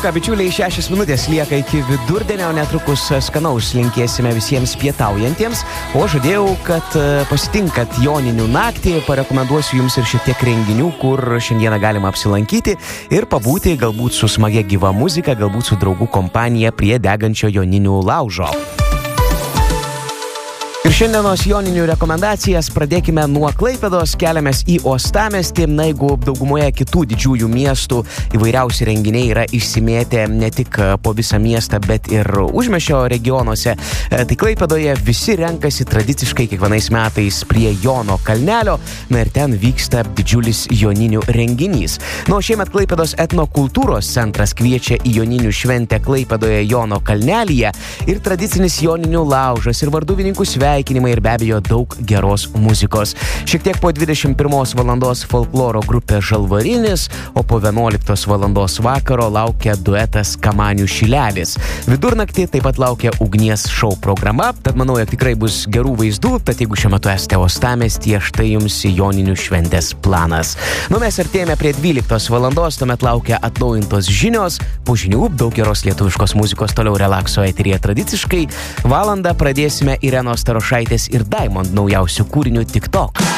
ką, bičiuliai, 6 minutės lieka iki vidurdienio, netrukus skanaus linkėsime visiems pietaujantiems, o žadėjau, kad pasitinkat Joninių naktį, parekomenduosiu jums ir šiek tiek renginių, kur šiandieną galima apsilankyti ir pabūti galbūt su smagia gyva muzika, galbūt su draugų kompanija prie degančio Joninių laužo. Ir šiandienos Joninių rekomendacijas pradėkime nuo Klaipėdos, keliamės į Uostamiestį. Na, jeigu daugumoje kitų didžiųjų miestų įvairiausi renginiai yra išsimėtę ne tik po visą miestą, bet ir užmiesčio regionuose, tai Klaipėdoje visi renkasi tradiciškai kiekvienais metais prie Jono kalnelio, na ir ten vyksta didžiulis Joninių renginys. Na, o šiemet Klaipėdos etnokultūros centras kviečia į Joninių šventę Klaipėdoje Jono kalnelyje ir tradicinis Joninių laužas ir varduvininkų sveikinimai ir be abejo daug geros muzikos. Šiek tiek po 21 valandos folkloro grupė Žalvarinis, o po 11 valandos vakaro laukia duetas Kamanių šilelis. Vidurnaktį taip pat laukia ugnies šou programa, tad manau, jog tikrai bus gerų vaizdų, tad jeigu šiuo metu esate Uostamiestyje, štai jums Joninių šventės planas. Nu, mes artėjame prie 12 valandos, tuomet laukia atnaujintos žinios, po žinių daug geros lietuviškos muzikos, toliau relakso eteryje tradiciškai. Valandą pradėsime Irenos Starošaitės ir Diamond naujausių kūrinių TikTok.